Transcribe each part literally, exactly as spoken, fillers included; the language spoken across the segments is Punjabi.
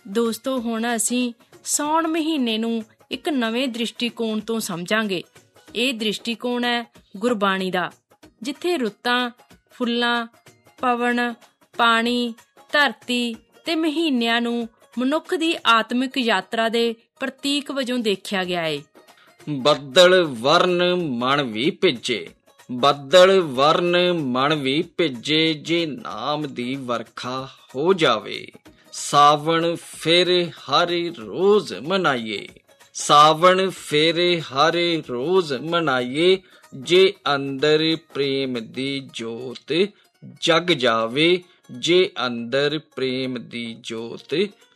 ਦੋਸਤੋ, ਹੁਣ ਅਸੀਂ ਸਾਉਣ ਮਹੀਨੇ ਨੂੰ ਇੱਕ ਨਵੇਂ ਦ੍ਰਿਸ਼ਟੀਕੋਣ ਤੋਂ ਸਮਝਾਂਗੇ। ਇਹ ਦ੍ਰਿਸ਼ਟੀਕੋਣ ਹੈ ਗੁਰਬਾਣੀ ਦਾ, ਜਿੱਥੇ ਰੁੱਤਾਂ, ਫੁੱਲਾਂ, ਪਵਨ, ਪਾਣੀ, ਧਰਤੀ ਤੇ ਮਹੀਨਿਆਂ ਨੂੰ ਮਨੁੱਖ ਦੀ ਆਤਮਿਕ ਯਾਤਰਾ ਦੇ ਪ੍ਰਤੀਕ ਵਜੋਂ ਦੇਖਿਆ ਗਿਆ ਏ। ਬੱਦਲ ਵਰਨ ਮਨ ਵੀ ਭਿੱਜੇ, ਬੱਦਲ ਵਰਨ ਮਨ ਵੀ ਭਿੱਜੇ, ਜੇ ਨਾਮ ਦੀ ਵਰਖਾ ਹੋ ਜਾਵੇ। ਸਾਵਣ ਫਿਰ ਹਰ ਰੋਜ਼ ਮਨਾਈਏ, ਸਾਵਣ ਫਿਰ ਹਰ ਰੋਜ਼ ਮਨਾਈਏ, ਜੇ ਅੰਦਰ ਪ੍ਰੇਮ ਦੀ ਜੋਤ ਜਗ ਜਾਵੇ, ਜੇ ਅੰਦਰ ਪ੍ਰੇਮ ਦੀ ਜੋਤ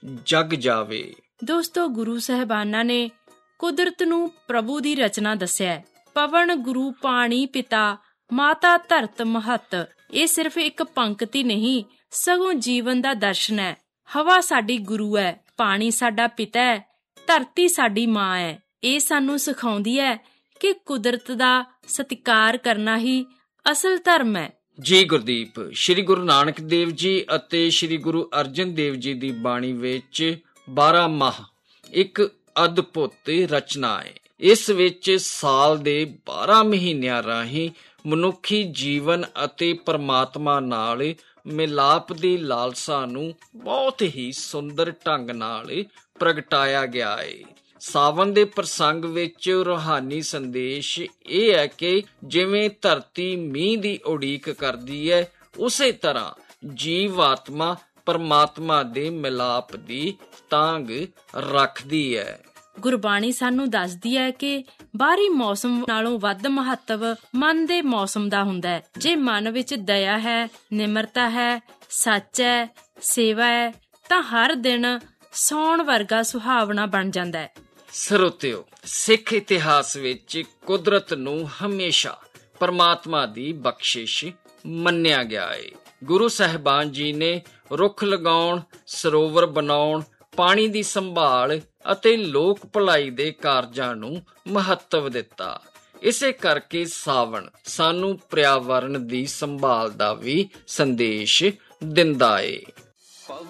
ਜਗ ਜਾਵੇ। ਦੋਸਤੋ, ਗੁਰੂ ਸਾਹਿਬਾਨਾਂ ਨੇ ਕੁਦਰਤ ਨੂੰ ਪ੍ਰਭੂ ਦੀ ਰਚਨਾ ਦੱਸਿਆ। ਪਵਨ ਗੁਰੂ ਪਾਣੀ ਪਿਤਾ, ਮਾਤਾ ਧਰਤ ਮਹੱਤ। ਇਹ ਸਿਰਫ ਇੱਕ ਪੰਕਤੀ ਨਹੀਂ, ਸਗੋਂ ਜੀਵਨ ਦਾ ਦਰਸ਼ਨ ਹੈ। ਹਵਾ ਸਾਡੀ ਗੁਰੂ ਹੈ, ਪਾਣੀ ਸਾਡਾ ਪਿਤਾ ਹੈ, ਧਰਤੀ ਸਾਡੀ ਮਾਂ ਹੈ। ਇਹ ਸਾਨੂੰ ਸਿਖਾਉਂਦੀ ਹੈ ਕਿ ਕੁਦਰਤ ਦਾ ਸਤਿਕਾਰ ਕਰਨਾ ਹੀ ਅਸਲ ਧਰਮ ਹੈ। ਜੀ ਗੁਰਦੀਪ, ਸ਼੍ਰੀ ਗੁਰੂ ਨਾਨਕ ਦੇਵ ਜੀ ਅਤੇ ਸ਼੍ਰੀ ਗੁਰੂ ਅਰਜਨ ਦੇਵ ਜੀ ਦੀ ਬਾਣੀ ਵਿੱਚ ਬਾਰਾਂ ਮਾਹ ਇੱਕ ਅਦਭੁਤ ਰਚਨਾ ਹੈ। ਇਸ ਵਿੱਚ ਸਾਲ ਦੇ ਬਾਰਾਂ ਮਹੀਨਿਆਂ ਰਾਹੀਂ ਮਨੁੱਖੀ ਜੀਵਨ ਅਤੇ ਪਰਮਾਤਮਾ ਨਾਲ ਮਿਲਾਪ ਦੀ ਲਾਲਸਾ ਨੂੰ ਬਹੁਤ ਹੀ ਸੁੰਦਰ ਢੰਗ ਨਾਲ ਪ੍ਰਗਟਾਇਆ ਗਿਆ ਹੈ। ਸਾਵਣ ਦੇ ਪ੍ਰਸੰਗ ਵਿੱਚ ਰੂਹਾਨੀ ਸੰਦੇਸ਼ ਇਹ ਹੈ ਕਿ ਜਿਵੇਂ ਧਰਤੀ ਮੀਂਹ ਦੀ ਉਡੀਕ ਕਰਦੀ ਹੈ, ਉਸੇ ਤਰ੍ਹਾਂ ਜੀਵ ਆਤਮਾ ਪਰਮਾਤਮਾ ਦੇ ਮਿਲਾਪ ਦੀ ਤਾਂਘ ਰੱਖਦੀ ਹੈ। ਗੁਰਬਾਣੀ ਸਾਨੂੰ ਦੱਸਦੀ ਹੈ ਕਿ ਬਾਹਰੀ ਮੌਸਮ ਨਾਲੋਂ ਵੱਧ ਮਹੱਤਵ ਮਨ ਦੇ ਮੌਸਮ ਦਾ ਹੁੰਦਾ ਹੈ। ਜੇ ਮਨ ਵਿੱਚ ਦਇਆ ਹੈ, ਨਿਮਰਤਾ ਹੈ, ਸੱਚ ਹੈ, ਸੇਵਾ ਹੈ, ਤਾਂ ਹਰ ਦਿਨ ਸੌਣ ਵਰਗਾ ਸੁਹਾਵਣਾ ਬਣ ਜਾਂਦਾ ਹੈ। ਸਰੋਤਿਓ, ਸਿੱਖ ਇਤਿਹਾਸ ਵਿੱਚ ਕੁਦਰਤ ਨੂੰ ਹਮੇਸ਼ਾ ਪਰਮਾਤਮਾ ਦੀ ਬਖਸ਼ਿਸ਼ ਮੰਨਿਆ ਗਿਆ ਹੈ। ਗੁਰੂ ਸਾਹਿਬਾਨ ਜੀ ਨੇ ਰੁੱਖ ਲਗਾਉਣ, ਸਰੋਵਰ ਬਣਾਉਣ, ਪਾਣੀ ਦੀ ਸੰਭਾਲ ਅਤੇ ਲੋਕ ਭਲਾਈ ਦੇ ਕਾਰਜਾਂ ਨੂੰ ਮਹੱਤਵ ਦਿੱਤਾ। ਇਸੇ ਕਰਕੇ ਸਾਵਣ ਸਾਨੂੰ ਪਰਿਆਵਰਣ ਦੀ ਸੰਭਾਲ ਦਾ ਵੀ ਸੰਦੇਸ਼ ਦਿੰਦਾ ਏ।